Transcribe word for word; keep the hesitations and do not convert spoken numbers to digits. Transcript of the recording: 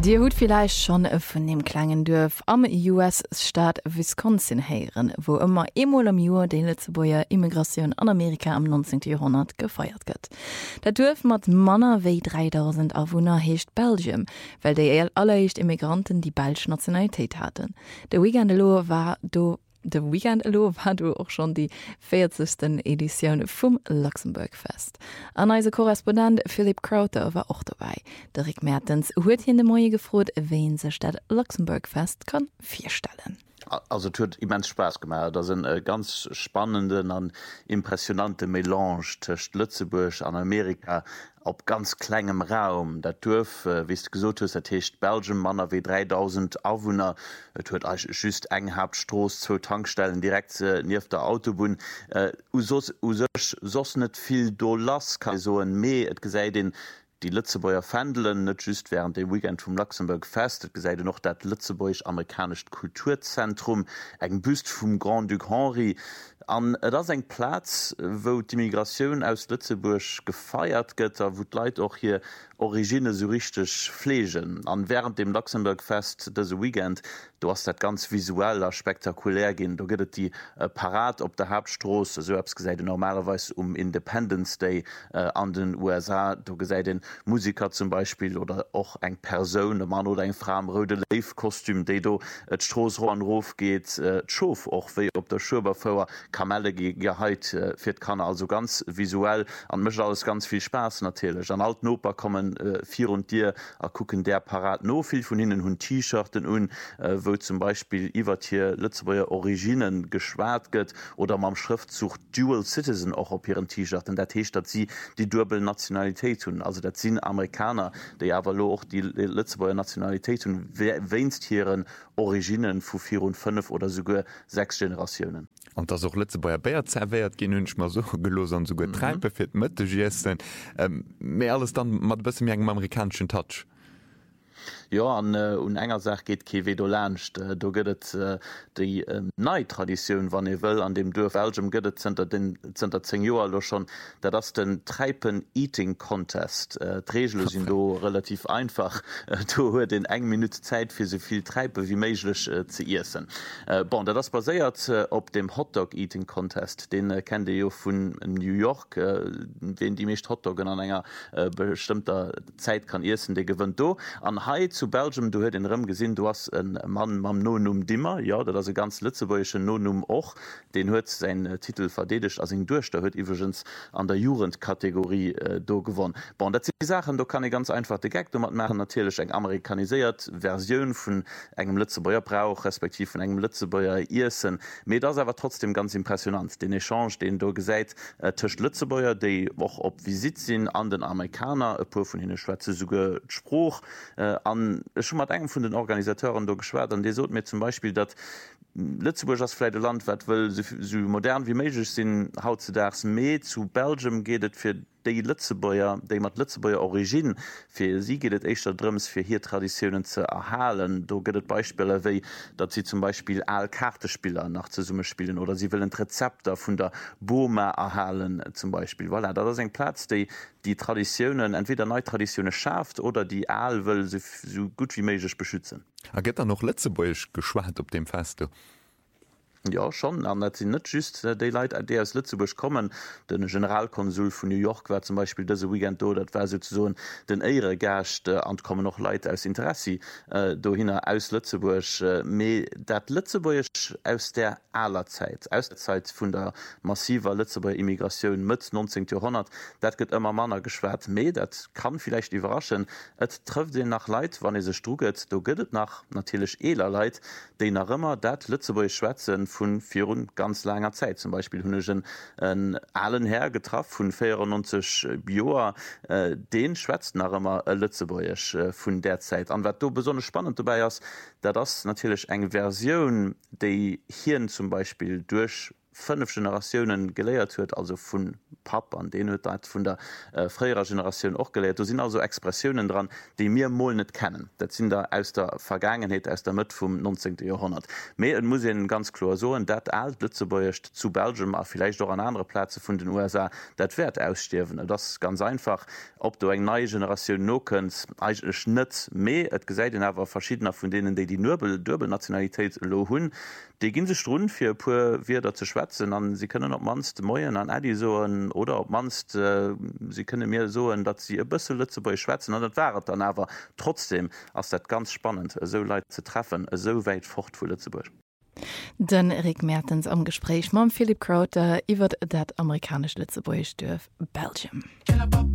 Dir hut vielleicht schon vun dem kleinen Dörf am U S-Staat Wisconsin heieren, wo immer emol am Joer de Lützeburger Immigration an Amerika am neunzehnten Jahrhundert gefeiert gëtt. Der Dörf mat Manner wéi dreitausend Awohner heescht Belgium, weil déi alleréischt Immigranten die belsch Nationalität hatten. De Weekend lo war do De Weekend lo war du auch schon die vierzigsten Edition vom Luxemburg-Fest. An eise Korrespondent Philipp Krauter war auch dabei. Der Rick Mertens huet hin de Moie gefrot, wen se Stadt Luxemburg-Fest kann vierstellen. Also tut immens Spaß gemacht. Da sind äh, ganz spannenden an impressionante Melange zwischen Lützeburg an Amerika auf ganz kleinem Raum. Der Dorf, äh, wie es gesagt hast, das heißt Belgium, Manner wie dreitausend Einwohner. Es hat eigentlich just eng Hauptstraße, zwei Tankstellen direkt äh, neben der Autobahn. Äh, Usos sos nicht viel Dollars kann so ein Mehr. Es gesagt den die Lützeburger Fandelen net just während dem Weekend vom Luxemburg Fest gesäide noch dat Lützeburg amerikanische Kulturzentrum eng Büst vom Grand Duc Henri an das eng Platz wo die Migration aus Lützeburg gefeiert gëtt, wo Leiit auch hier Origine so richtig pflegen. An während dem Luxemburg Fest das Weekend du hast dat ganz visuell spektakulär gin, da gëtt die äh, Parat op der Hauptstraße, so hab's gesagt, normalerweise um Independence Day äh, an den U S A, du gesagt den Musiker zum Beispiel oder auch eng Person, der Mann oder eng Frau am röde Leif-Kostüm, de do et Stroßrohrruf geht, äh, schof auch wie op der Schöberfauer Kamelle geheit äh, fir kann also ganz visuell an mischt alles ganz viel Spaß natürlich. An alten Oper kommen äh, vier und dir äh, gucken der Parat no viel von ihnen hun T-Shirten un, äh, wo zum Beispiel iwwer hier Lützeburger Originen geschwert gëtt oder mam Schriftzug Dual Citizen auch op ihren T-Shirt, der Techt dat sie die Durbel Nationalität hun, also dat sind Amerikaner, die aber auch die Lützeburger Nationalität hun weinst hierieren Originen vu vier und fünf oder sogar sechs Generationen. Und das auch Lützeburger Bär zerwehrt gehen hunsch mal so gelos an so getreibe fir Mëtte jessen mehr alles dann mat bësse engem amerikanischen Touch. Ja, an äh, un enger Sach geht ke we do lcht. Äh, do gëtt äh, die äh, Neitradition, wann e wëll an dem Dorf Belgium gëtt zenter den zenter zehn Joer lo schon, dat das den Treipen Eating Contest. Äh, Regel sind do relativ einfach. Äh, du huet den eng Minute Zeit fir soviel Treipe wie méiglech äh, ze essen. Äh, bon, das baséiert äh, op dem Hotdog Eating Contest. Den äh, kennt jo vun New York, äh, wen die mecht Hotdoggen an enger äh, bestimmter Zeit kann essen, de gewënnt do. An Hai zu Belgium, du huet den Rëm gesinn, du hast en Mann mam Nonum Dimmer, ja, dat as e ganz lützeburgsche Nonum och, den huet sein äh, Titel verdedigt as eng duerch, der huet iwwergens an der Jugendkategorie äh, do gewonnen. Bon, dat die Sachen, du kann e ganz einfach de Gag, du mat machen natürlich eng amerikanisiert Versionioun vun engem Lützeburger Brauch, respektiv vun engem Lützeburger Issen. Me das awer trotzdem ganz impressionant. Den Echange, den du gesäit äh, tcht Lützeburger, déi woch op Visit sinn an den Amerikaner, e puer vun hinne Schweze suge Spruch äh, an schon mat engem vun den Organisateuren do geschwert, an dé sot mir zum Beispiel, dat Lützeburg as Fläide Land wat well so, so modern wie méigich sinn haut ze ders méi zu Belgium gehtt fir déi Lützeburger, déi mat Lützeburger Origin fir sie gehtt eichter Drëms fir hier Traditionen ze erhalen. Do gëtt Beispiele wéi, dat sie zum Beispiel all Kartespieler nach ze Summe spielen oder sie willen Rezepter vun der Boma erhalen zum Beispiel. Voilà, dat ass eng Platz, déi die Traditionen entweder Neutraditionune schafft oder die Aal will se so gut wie méigich beschützen. A gëtt er noch Lützeburg geschwaart op dem Feste. Ja schon an net sinn net just déi Leiit dé aus Lützeburg kommen. Den Generalkonsul vun New York war zum Beispiel dëse Weekend do, dat war so den Äre Gercht äh, an kommen noch Leiit aus Interesse äh, do hinner aus Lützeburg äh, méi dat Lützeburg aus der aller Zeit, aus der Zeit vun der massiver Lützeburger Immigration mit neunzehnten Jahrhundert, dat gëtt immer Manner geschwert méi, dat kann vielleicht überraschen. Et trifft den nach Leiit, wann e se struget, do gëtt nach natilech eler Leiit, déi nach immer dat Lützeburg schwätzen vun virun ganz langer Zeit. Zum Beispiel hunnechen en allen her getraff vun vierundneunzig Joer äh, den schwätzt nach immer äh, Lützeburgch äh, vun der Zeit. An wat du besonders spannend dabei ass, da das natürlich eng Version, déi hien zum Beispiel durch fünf Generationen geleiert huet, also vun Pap an den huet dat vun der äh, freier Generation och geleiert. Da sind also Expressionen dran, die mir moll net kennen. Dat sind da aus der Vergangenheit aus der Mitte vom neunzehnten Jahrhundert. Me muss ganz klar so dat alt Lützebäuercht zu Belgium a vielleicht auch an andere Plätze vun den U S A dat werd ausstirwen. Das ist ganz einfach, ob du eng neue Generation no könntst eigentlich net me et gesäit awer verschiedener von denen, die die Nöbel Dürbelnationalität lo hun, die gin se run fir pu wie dat ze schwätzen, an sie können op manst Moien an Ädi soen oder op manst äh, sie könne mir soen, dat sie e bësse Lützeburg schwätzen, an dat wäret dann awer trotzdem ass dat ganz spannend so Leiit ze treffen, so weit fort vu Lützeburg. Den Rick Mertens am Gespräch mam Philipp Crowther iwwer dat amerikasch Lützeburg dürf Belgium.